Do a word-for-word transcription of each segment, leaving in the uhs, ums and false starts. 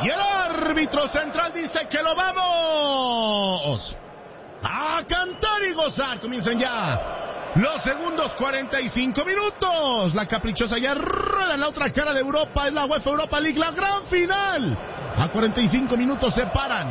Y el árbitro central dice que lo vamos a cantar y gozar. Comienzan ya los segundos cuarenta y cinco minutos. La caprichosa ya rueda en la otra cara de Europa. Es la UEFA Europa League, la gran final. A cuarenta y cinco minutos separan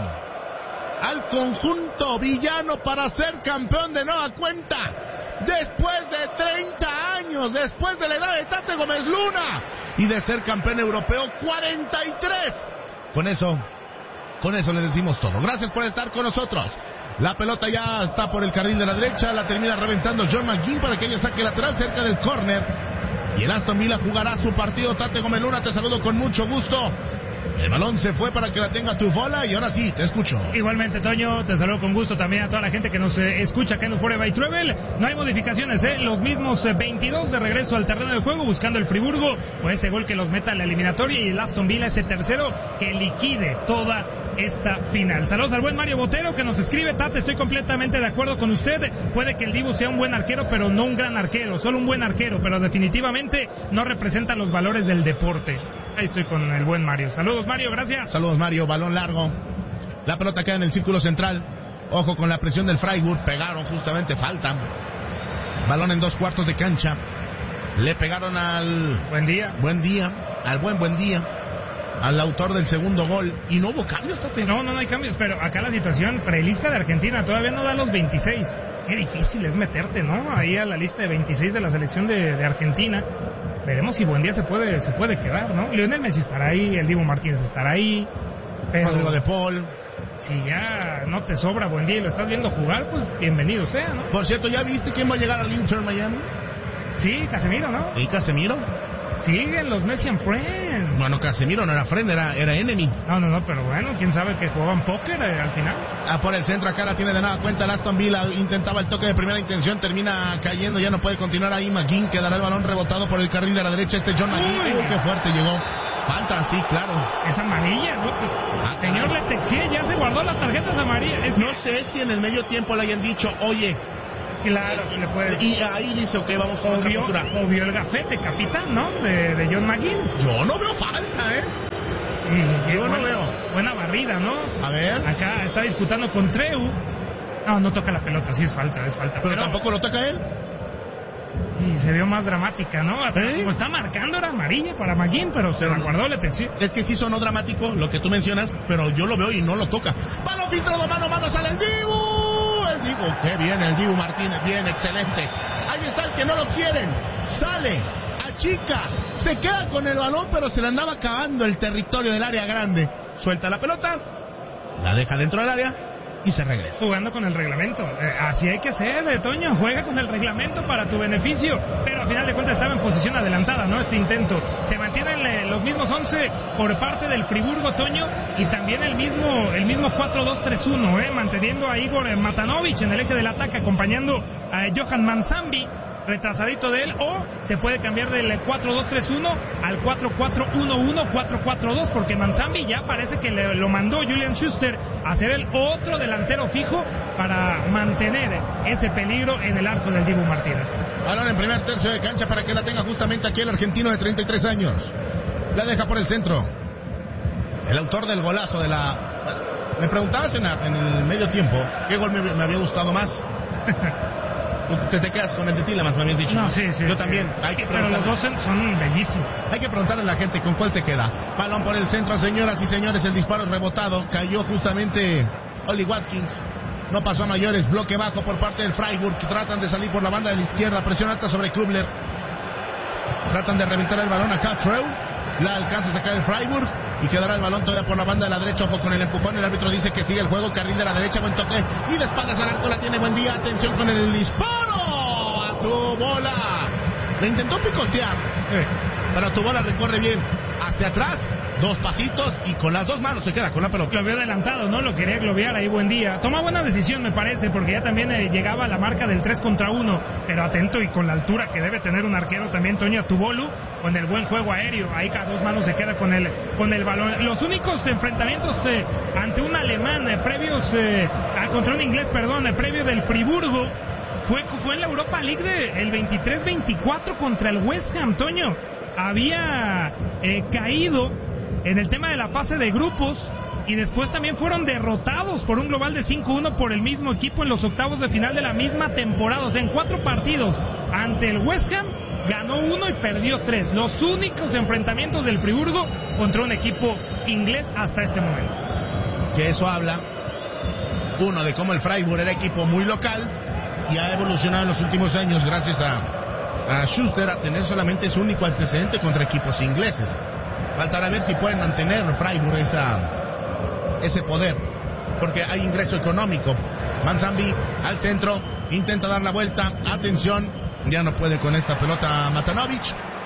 al conjunto villano para ser campeón de nueva cuenta. Después de treinta años, después de la edad de Tate Gómez Luna y de ser campeón europeo cuarenta y tres. Con eso, con eso le decimos todo. Gracias por estar con nosotros. La pelota ya está por el carril de la derecha, la termina reventando John McGinn para que ella saque lateral cerca del córner. Y el Aston Villa jugará su partido. Tate Gómez Luna, te saludo con mucho gusto. El balón se fue para que la tenga tu bola y ahora sí, te escucho. Igualmente, Toño, te saludo con gusto también a toda la gente que nos eh, escucha acá en Euphoria by Travel. No hay modificaciones, ¿eh? Los mismos eh, veintidós de regreso al terreno de juego buscando el Friburgo o ese gol que los meta en la eliminatoria y el Aston Villa ese tercero que liquide toda esta final. Saludos al buen Mario Botero que nos escribe: Tate, estoy completamente de acuerdo con usted. Puede que el Dibu sea un buen arquero, pero no un gran arquero, solo un buen arquero, pero definitivamente no representa los valores del deporte. Ahí estoy con el buen Mario. Saludos, Mario, gracias. Saludos, Mario. Balón largo. La pelota queda en el círculo central. Ojo con la presión del Freiburg. Pegaron justamente, falta. Balón en dos cuartos de cancha. Le pegaron al... Buen día. Buen día. Al buen buen día. Al autor del segundo gol. Y no hubo cambios, Tate. No, no, no hay cambios. Pero acá la situación prelista de Argentina todavía no da los veintiséis. Qué difícil es meterte, ¿no? Ahí a la lista de veintiséis de la selección de, de Argentina. Veremos si Buendía se puede se puede quedar, ¿no? Lionel Messi estará ahí, el Dibu Martínez estará ahí. Pero Rodrigo de Paul. Si ya no te sobra Buendía y lo estás viendo jugar, pues bienvenido sea, ¿no? Por cierto, ¿ya viste quién va a llegar al Inter Miami? Sí, Casemiro, ¿no? ¿Y Casemiro? Siguen los Messi and Friends. Bueno, Casemiro no era friend, era, era enemy. No, no, no, pero bueno, quién sabe que jugaban póker eh, al final. Ah, por el centro, acá la tiene de nada cuenta el Aston Villa. Intentaba el toque de primera intención, termina cayendo, ya no puede continuar ahí. McGinn quedará el balón rebotado por el carril de la derecha. Este John McGinn, uh, qué fuerte llegó. Falta, sí, claro. Es amarilla, ¿no? Ah, señor Letexie ya se guardó las tarjetas amarillas. Es que... No sé si en el medio tiempo le hayan dicho, oye. Claro, le puede... Y ahí dice, ok, vamos con otra postura. O vio el gafete, capitán, ¿no? De, de John McGinn. Yo no veo falta, ¿eh? Y, Yo buena, no veo. Buena barrida, ¿no? A ver. Acá está disputando con Treu. No, no toca la pelota, sí es falta, es falta. Pero, pero tampoco lo toca él. Y se vio más dramática, ¿no? ¿Eh? Como está marcando era amarilla para McGinn, pero se la guardó Letexie. Es que sí sonó dramático lo que tú mencionas, pero yo lo veo y no lo toca. Balón filtrado, mano a mano, sale el Dibu. El Dibu, qué bien el Dibu Martínez, bien, excelente. Ahí está el que no lo quieren. Sale, achica, se queda con el balón, pero se le andaba acabando el territorio del área grande. Suelta la pelota, la deja dentro del área y se regresa. Jugando con el reglamento. Eh, así hay que ser, eh, Toño. Juega con el reglamento para tu beneficio. Pero al final de cuentas estaba en posición adelantada, ¿no? Este intento. Se mantienen eh, los mismos once por parte del Friburgo, Toño. Y también el mismo el mismo cuatro dos tres uno, ¿eh? Manteniendo a Igor Matanovic en el eje del ataque, acompañando a Johan Manzambi, retrasadito de él, o se puede cambiar del cuatro dos tres uno al cuatro cuatro uno uno, cuatro cuatro dos, porque Manzambi ya parece que le, lo mandó Julian Schuster a ser el otro delantero fijo para mantener ese peligro en el arco del Dibu Martínez. Balón en primer tercio de cancha para que la tenga justamente aquí el argentino de treinta y tres años. La deja por el centro. El autor del golazo de la... Me preguntabas en, la, en el medio tiempo qué gol me, me había gustado más. Te, te quedas con el de Tielemans, me habías dicho. No, sí, sí. Yo también. Sí. Hay que Pero los dos son bellísimos. Hay que preguntarle a la gente con cuál se queda. Balón por el centro, señoras y señores. El disparo es rebotado. Cayó justamente Oli Watkins. No pasó a mayores. Bloque bajo por parte del Freiburg. Tratan de salir por la banda de la izquierda. Presión alta sobre Kubler. Tratan de reventar el balón acá. Treu. La alcanza a sacar el Freiburg. Y quedará el balón todavía por la banda de la derecha. Ojo con el empujón. El árbitro dice que sigue el juego. Carril de la derecha. Buen toque. Y de espaldas al arco la tiene Buen Día. Atención con el disparo. A tu bola. Le intentó picotear. Sí. Pero tu bola recorre bien hacia atrás. Dos pasitos y con las dos manos se queda con la pelota. Lo vio adelantado, ¿no? Lo quería globear ahí Buen Día. Toma buena decisión, me parece, porque ya también eh, llegaba a la marca del tres contra uno. Pero atento y con la altura que debe tener un arquero también, Toño Tubolu, con el buen juego aéreo. Ahí cada dos manos se queda con el, con el balón. Los únicos enfrentamientos eh, ante un alemán, eh, previos, eh, ah, contra un inglés, perdón, eh, previo del Friburgo, fue, fue en la Europa League de, el veintitrés veinticuatro contra el West Ham, Toño. Había eh, caído en el tema de la fase de grupos, y después también fueron derrotados por un global de cinco uno por el mismo equipo en los octavos de final de la misma temporada. O sea, en cuatro partidos ante el West Ham ganó uno y perdió tres. Los únicos enfrentamientos del Friburgo contra un equipo inglés hasta este momento. Que eso habla, uno, de cómo el Freiburg era equipo muy local y ha evolucionado en los últimos años gracias a, a Schuster a tener solamente su único antecedente contra equipos ingleses. Faltará ver si pueden mantener Freiburg esa... ese poder, porque hay ingreso económico. Manzambi al centro, intenta dar la vuelta, atención, ya no puede con esta pelota Matanovic,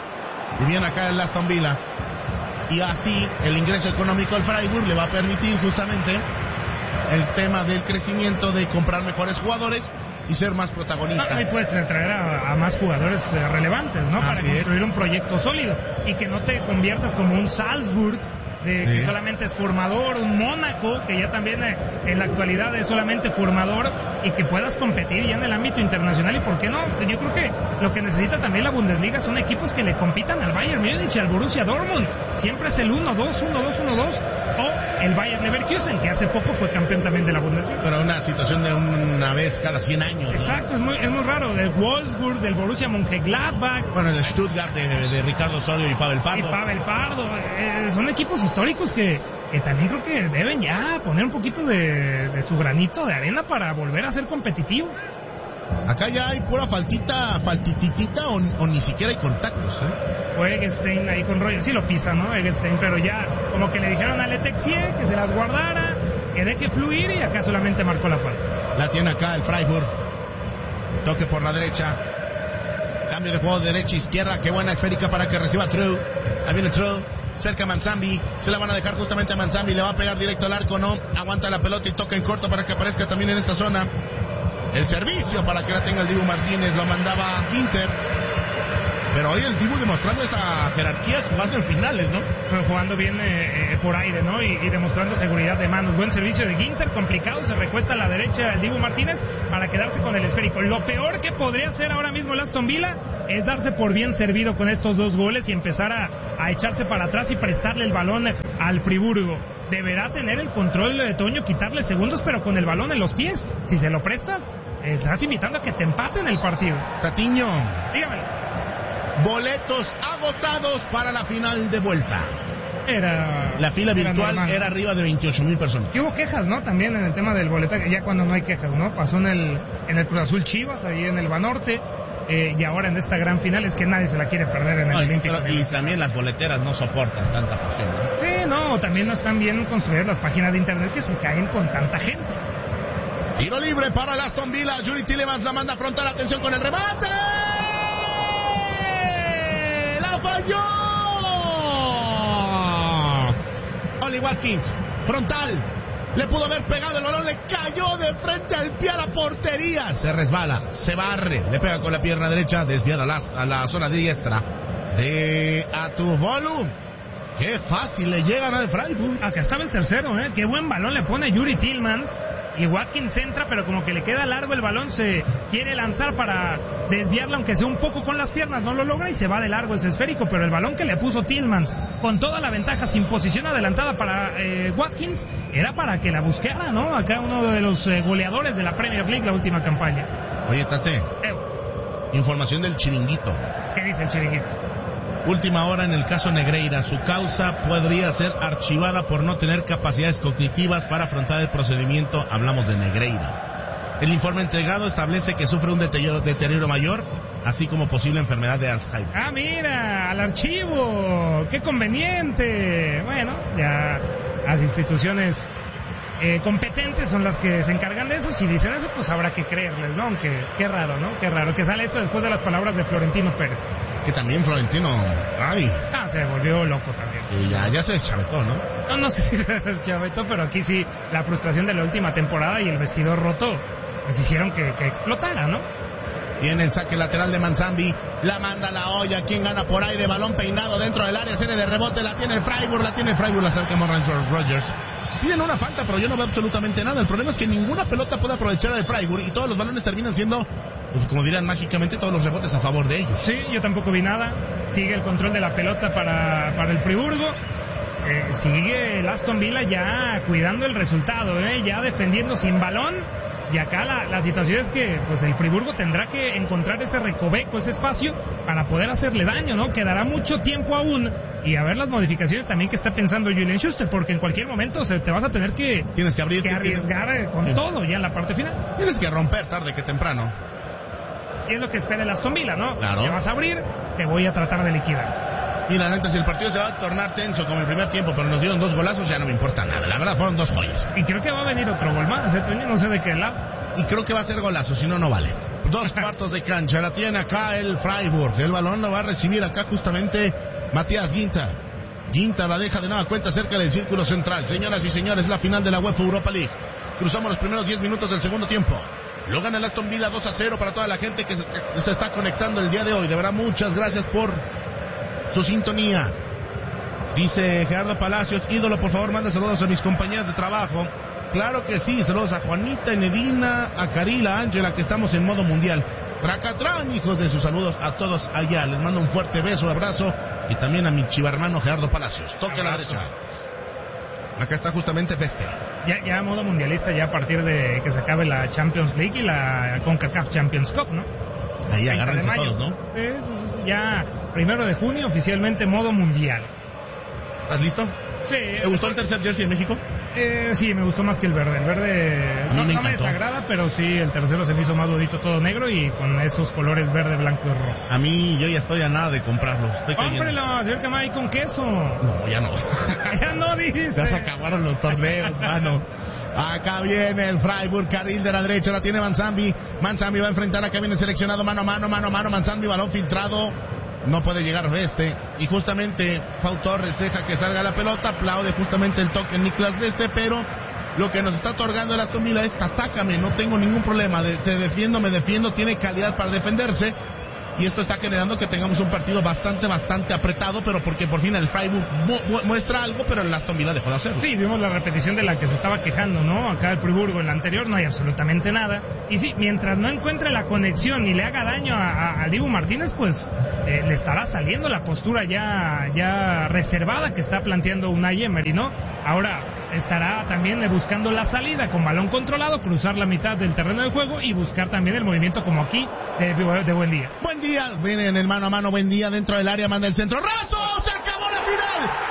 y viene acá el Aston Villa, y así el ingreso económico al Freiburg le va a permitir justamente el tema del crecimiento, de comprar mejores jugadores y ser más protagonista. No, y puedes traer a, a más jugadores eh, relevantes, ¿no? Así para construir es. un proyecto sólido y que no te conviertas como un Salzburg, de, sí. que solamente es formador, un Mónaco, que ya también eh, en la actualidad es solamente formador, y que puedas competir ya en el ámbito internacional. Y por qué no, yo creo que lo que necesita también la Bundesliga son equipos que le compitan al Bayern Múnich y al Borussia Dortmund. Siempre es el uno dos, uno dos, uno dos, o el Bayern Leverkusen, que hace poco fue campeón también de la Bundesliga. Pero una situación de una vez cada cien años, ¿no? Exacto, es muy, es muy raro. Del Wolfsburg, del Borussia Mönchengladbach. Bueno, el Stuttgart de, de Ricardo Osorio y Pavel Pardo. Y Pavel Pardo, eh, son equipos históricos que, que también creo que deben ya poner un poquito de, de su granito de arena para volver a ser competitivos. Acá ya hay pura faltita, faltititita o, o ni siquiera hay contactos, ¿eh? Fue Eggestein ahí con Roger, sí lo pisa, ¿no? Eggestein, pero ya como que le dijeron a Letexie que se las guardara, que deje fluir, y acá solamente marcó la falta. La tiene acá el Freiburg, toque por la derecha, cambio de juego de derecha a izquierda, qué buena esférica para que reciba True, ahí viene True. Cerca Manzambi, se la van a dejar justamente a Manzambi, le va a pegar directo al arco, no, aguanta la pelota y toca en corto para que aparezca también en esta zona. El servicio para que la tenga el Dibu Martínez, lo mandaba Ginter, pero hoy el Dibu demostrando esa jerarquía jugando en finales, ¿no? Pero jugando bien eh, eh, por aire, ¿no? Y, y demostrando seguridad de manos. Buen servicio de Ginter, complicado, se recuesta a la derecha el Dibu Martínez para quedarse con el esférico. Lo peor que podría hacer ahora mismo el Aston Villa es darse por bien servido con estos dos goles y empezar a, a echarse para atrás y prestarle el balón al Friburgo. Deberá tener el control de Toño, quitarle segundos, pero con el balón en los pies. Si se lo prestas, estás invitando a que te empaten el partido. Tatiño, dígamelo. Boletos agotados para la final de vuelta. Era la fila era virtual normal. Era arriba de veintiocho mil personas. Que hubo quejas, ¿no? También en el tema del boletaje, ya cuando no hay quejas, ¿no? Pasó en el en el Cruz Azul Chivas, ahí en el Banorte, eh, y ahora en esta gran final es que nadie se la quiere perder en el no, Olímpico. Y también las boleteras no soportan tanta función, ¿no? Sí, no, también no están bien construidas las páginas de internet que se caen con tanta gente. Tiro libre para el Aston Villa, Yuri Tillemans la manda frontal, atención con el remate. ¡Falló! Oli Watkins, frontal, le pudo haber pegado el balón, le cayó de frente al pie a la portería, se resbala, se barre, le pega con la pierna derecha, desviada a la, a la zona diestra de Atubolu. Qué fácil le llegan al Freiburg. Acá estaba el tercero, ¿eh? Qué buen balón le pone Yuri Tillemans. Y Watkins entra, pero como que le queda largo el balón, se quiere lanzar para desviarlo, aunque sea un poco con las piernas, no lo logra y se va de largo ese esférico, pero el balón que le puso Tillemans, con toda la ventaja, sin posición adelantada para eh, Watkins, era para que la buscara, ¿no? Acá uno de los eh, goleadores de la Premier League la última campaña. Oye, Tate, eh. información del Chiringuito. ¿Qué dice el Chiringuito? Última hora en el caso Negreira. Su causa podría ser archivada por no tener capacidades cognitivas para afrontar el procedimiento. Hablamos de Negreira. El informe entregado establece que sufre un deterioro, deterioro mayor, así como posible enfermedad de Alzheimer. Ah, mira, al archivo. ¡Qué conveniente! Bueno, ya las instituciones eh, competentes son las que se encargan de eso. Si dicen eso, pues habrá que creerles, ¿no? Aunque qué raro, ¿no? Qué raro que sale esto después de las palabras de Florentino Pérez. Que también Florentino, ay. Ah, se volvió loco también. Sí, ya, ya se deschavetó, ¿no? No, no sé si se deschavetó, pero aquí sí, la frustración de la última temporada y el vestidor roto, pues hicieron que, que explotara, ¿no? Viene el saque lateral de Manzambi, la manda a la olla, quien gana por aire, balón peinado dentro del área, serie de rebote, la tiene el Freiburg, la tiene el Freiburg, la saca Morgan Rogers. Piden una falta, pero yo no veo absolutamente nada. El problema es que ninguna pelota puede aprovechar al Freiburg y todos los balones terminan siendo, pues, como dirán mágicamente, todos los rebotes a favor de ellos. Sí, yo tampoco vi nada. Sigue el control de la pelota para, para el Friburgo. eh, sigue el Aston Villa ya cuidando el resultado, ¿eh? Ya defendiendo sin balón. Y acá la, la situación es que pues el Friburgo tendrá que encontrar ese recoveco, ese espacio para poder hacerle daño, ¿no? Quedará mucho tiempo aún y a ver las modificaciones también que está pensando Julian Schuster, porque en cualquier momento se te vas a tener que, tienes que, abrir, que arriesgar tienes... con sí. todo ya en la parte final. Tienes que romper tarde que temprano. Y es lo que espera el Aston Villa, ¿no? Claro. Te vas a abrir, te voy a tratar de liquidar. Y la neta, si el partido se va a tornar tenso como el primer tiempo, pero nos dieron dos golazos, ya no me importa nada. La verdad, fueron dos joyas. Y creo que va a venir otro gol más, ¿eh, Toño? No sé de qué lado. Y creo que va a ser golazo, si no, no vale. Dos cuartos de cancha, la tiene acá el Freiburg. El balón lo va a recibir acá justamente Matías Ginter. Ginter la deja de nueva cuenta cerca del círculo central. Señoras y señores, la final de la UEFA Europa League. Cruzamos los primeros diez minutos del segundo tiempo. Lo gana el Aston Villa dos a cero para toda la gente que se, que se está conectando el día de hoy. De verdad, muchas gracias por su sintonía. Dice Gerardo Palacios, ídolo, por favor, manda saludos a mis compañeras de trabajo. Claro que sí, saludos a Juanita, Enedina, a Carila, a Ángela, que estamos en modo mundial. Tracatrán, hijos de sus saludos a todos allá. Les mando un fuerte beso, abrazo, y también a mi chivarmano Gerardo Palacios. Toque a la derecha. Acá está justamente Peste. Ya, ya modo mundialista, ya a partir de que se acabe la Champions League y la CONCACAF Champions Cup, ¿no? Ahí agárrense todos, ¿no? Es, es, es, ya primero de junio, oficialmente modo mundial. ¿Estás listo? Sí. ¿Te gustó el tercer jersey en México? Eh, sí, me gustó más que el verde. El verde no, me, no me desagrada, pero sí, el tercero se me hizo más bonito, todo negro y con esos colores verde, blanco y rojo. A mí, yo ya estoy a nada de comprarlo. ¡Cómprelo, señor Camay, con queso! No, ya no. Ya no, dice. Ya se acabaron los torneos, mano. Acá viene el Freiburg, carril de la derecha, la tiene Manzambi. Manzambi va a enfrentar, acá viene seleccionado mano a mano, mano a mano. Manzambi, balón filtrado. No puede llegar Reste. Y justamente Pau Torres deja que salga la pelota. Aplaude justamente el toque en Niklas Reste. Pero lo que nos está otorgando el Aston Villa es atácame, no tengo ningún problema. De, te defiendo, me defiendo. Tiene calidad para defenderse. Y esto está generando que tengamos un partido bastante, bastante apretado, pero porque por fin el Freiburg mu mu muestra algo, pero el Aston Villa dejó de hacerlo. Sí, vimos la repetición de la que se estaba quejando, ¿no? Acá el Friburgo, en la anterior no hay absolutamente nada. Y sí, mientras no encuentre la conexión y le haga daño a, a, a Dibu Martínez, pues eh, le estará saliendo la postura ya, ya reservada que está planteando Unai Emery, ¿no? Ahora estará también buscando la salida con balón controlado, cruzar la mitad del terreno de juego y buscar también el movimiento como aquí de, de Buendía. Buen día, viene en el mano a mano, Buendía dentro del área, manda el centro, ¡raso! ¡Se acabó la final!